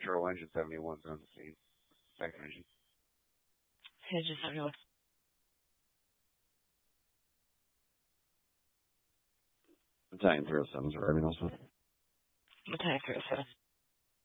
Control Engine 71's on the scene. Second engine. Engine 71. Battalion 307's arriving also. Battalion 307.